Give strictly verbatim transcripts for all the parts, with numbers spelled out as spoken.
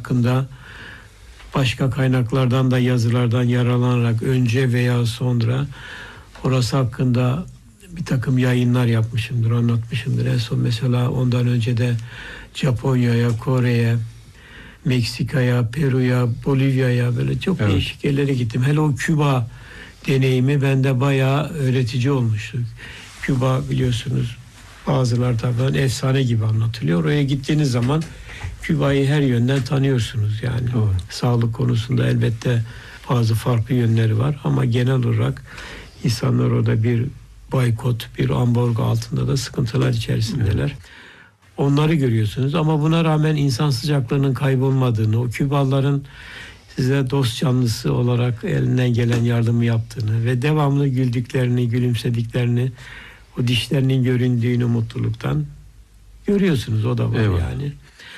hakkında başka kaynaklardan da yazılardan yararlanarak önce veya sonra orası hakkında bir takım yayınlar yapmışımdır, anlatmışımdır. En son mesela ondan önce de Japonya'ya, Kore'ye, Meksika'ya, Peru'ya, Bolivya'ya böyle çok evet. değişik yerlere gittim. Hele o Küba deneyimi bende bayağı öğretici olmuştu. Küba biliyorsunuz bazıları tarafından efsane gibi anlatılıyor. Oraya gittiğiniz zaman Küba'yı her yönden tanıyorsunuz yani. Doğru. Sağlık konusunda elbette bazı farklı yönleri var ama genel olarak insanlar orada bir boykot, bir ambargo altında da sıkıntılar içerisindeler. Evet. Onları görüyorsunuz ama buna rağmen insan sıcaklığının kaybolmadığını, o Kübalıların size dost canlısı olarak elinden gelen yardımı yaptığını ve devamlı güldüklerini, gülümsediklerini, o dişlerinin göründüğünü mutluluktan görüyorsunuz. O da var evet. yani.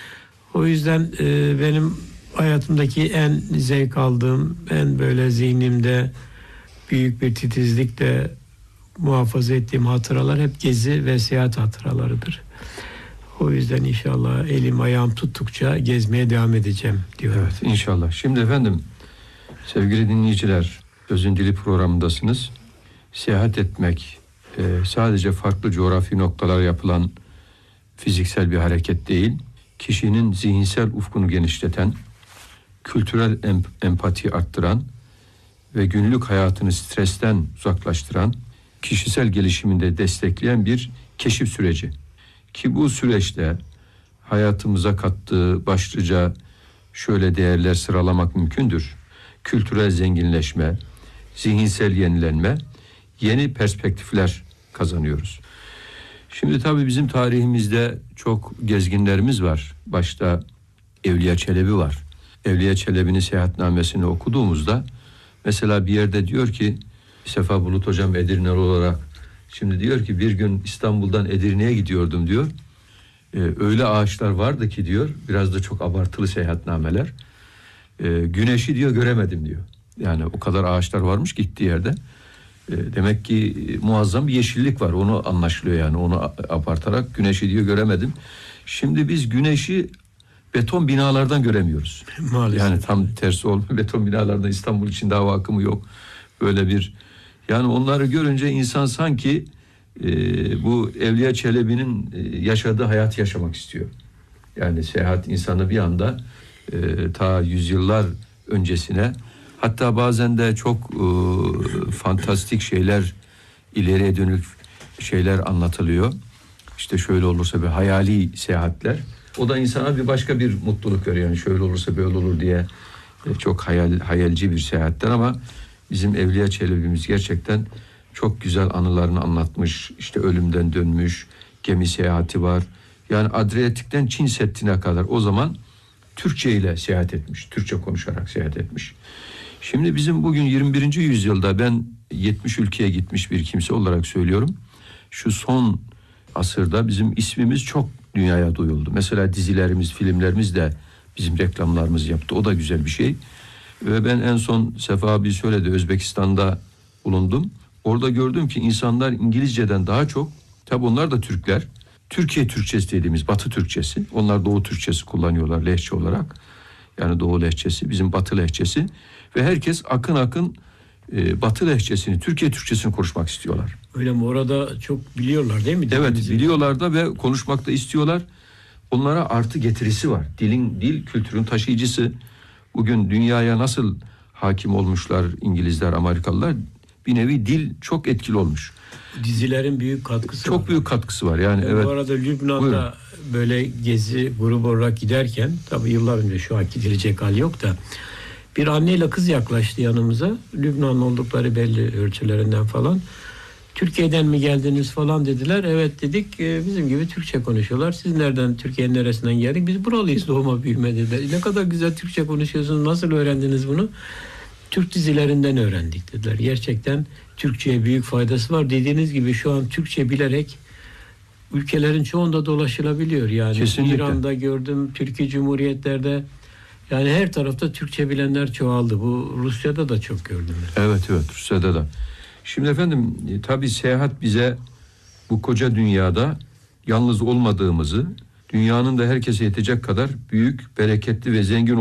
O yüzden e, benim hayatımdaki en zevk aldığım, en böyle zihnimde büyük bir titizlikle muhafaza ettiğim hatıralar hep gezi ve seyahat hatıralarıdır. O yüzden inşallah elim ayağım tuttukça gezmeye devam edeceğim diyorum. Evet inşallah. Şimdi efendim sevgili dinleyiciler, Sözün Dili programındasınız. Seyahat etmek e, sadece farklı coğrafi noktalara yapılan fiziksel bir hareket değil, kişinin zihinsel ufkunu genişleten, kültürel emp- empati arttıran ve günlük hayatını stresten uzaklaştıran, kişisel gelişiminde destekleyen bir keşif süreci. Ki bu süreçte hayatımıza kattığı başlıca şöyle değerler sıralamak mümkündür. Kültürel zenginleşme, zihinsel yenilenme, yeni perspektifler kazanıyoruz. Şimdi tabii bizim tarihimizde çok gezginlerimiz var. Başta Evliya Çelebi var. Evliya Çelebi'nin seyahatnamesini okuduğumuzda mesela bir yerde diyor ki, Sefa Bulut hocam Edirneli olarak şimdi diyor ki bir gün İstanbul'dan Edirne'ye gidiyordum diyor. Ee, öyle ağaçlar vardı ki diyor, biraz da çok abartılı seyahatnameler. Ee, güneşi diyor göremedim diyor. Yani o kadar ağaçlar varmış gittiği yerde. Ee, demek ki muazzam bir yeşillik var. Onu anlaşılıyor yani. Onu abartarak güneşi diyor göremedim. Şimdi biz güneşi beton binalardan göremiyoruz. Maalesef. Yani tam tersi olmuyor. Beton binalardan İstanbul için de hava akımı yok. Böyle bir yani onları görünce insan sanki e, bu Evliya Çelebi'nin e, yaşadığı hayatı yaşamak istiyor. Yani seyahat insanı bir anda e, ta yüzyıllar öncesine, hatta bazen de çok e, fantastik şeyler, ileriye dönük şeyler anlatılıyor. İşte şöyle olursa bir hayali seyahatler. O da insana bir başka bir mutluluk veriyor. Yani şöyle olursa böyle olur diye e, çok hayal hayalci bir seyahatler ama bizim Evliya Çelebi'miz gerçekten çok güzel anılarını anlatmış. İşte ölümden dönmüş, gemi seyahati var. Yani Adriyatik'ten Çin Seddi'ne kadar o zaman Türkçe ile seyahat etmiş. Türkçe konuşarak seyahat etmiş. Şimdi bizim bugün yirmi birinci yüzyılda ben yetmiş ülkeye gitmiş bir kimse olarak söylüyorum. Şu son asırda bizim ismimiz çok dünyaya duyuldu. Mesela dizilerimiz, filmlerimiz de bizim reklamlarımızı yaptı. O da güzel bir şey. Ve ben en son Sefa abi söyledi, Özbekistan'da bulundum. Orada gördüm ki insanlar İngilizceden daha çok, tabi onlar da Türkler, Türkiye Türkçesi dediğimiz Batı Türkçesi, onlar Doğu Türkçesi kullanıyorlar lehçe olarak. Yani Doğu lehçesi, bizim Batı lehçesi ve herkes akın akın e, Batı lehçesini, Türkiye Türkçesini konuşmak istiyorlar. Öyle mi? Orada çok biliyorlar değil mi? Evet, biliyorlar da ve konuşmak da istiyorlar. Onlara artı getirisi var. Dilin, dil kültürün taşıyıcısı. Bugün dünyaya nasıl hakim olmuşlar İngilizler, Amerikalılar? Bir nevi dil çok etkili olmuş. Dizilerin büyük katkısı çok var. büyük katkısı var. Yani evet. Bu arada Lübnan'da Buyurun. böyle gezi grubu olarak giderken, tabii yıllar önce, şu an gidilecek hal yok da, bir anneyle kız yaklaştı yanımıza. Lübnanlı oldukları belli, ölçülerinden falan. Türkiye'den mi geldiniz falan dediler. Evet dedik. E, bizim gibi Türkçe konuşuyorlar. Siz nereden, Türkiye'nin neresinden geldik? Biz buralıyız, doğma büyüme dediler. Ne kadar güzel Türkçe konuşuyorsunuz. Nasıl öğrendiniz bunu? Türk dizilerinden öğrendik dediler. Gerçekten Türkçe'ye büyük faydası var. Dediğiniz gibi şu an Türkçe bilerek ülkelerin çoğunda dolaşılabiliyor. Yani kesinlikle. İran'da gördüm, Türkiye Cumhuriyetlerde, yani her tarafta Türkçe bilenler çoğaldı. Bu Rusya'da da çok gördüm. Evet evet, Rusya'da da. Şimdi efendim e, tabii seyahat bize bu koca dünyada yalnız olmadığımızı, dünyanın da herkese yetecek kadar büyük, bereketli ve zengin